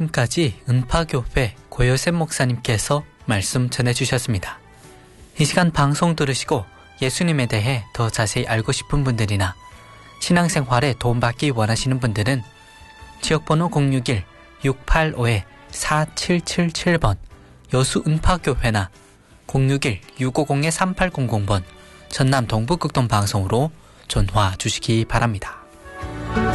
지금까지 은파교회 고요셉 목사님께서 말씀 전해주셨습니다. 이 시간 방송 들으시고 예수님에 대해 더 자세히 알고 싶은 분들이나 신앙생활에 도움받기 원하시는 분들은 지역번호 061-685-4777번 여수 은파교회나 061-650-3800번 전남 동부극동방송으로 전화 주시기 바랍니다.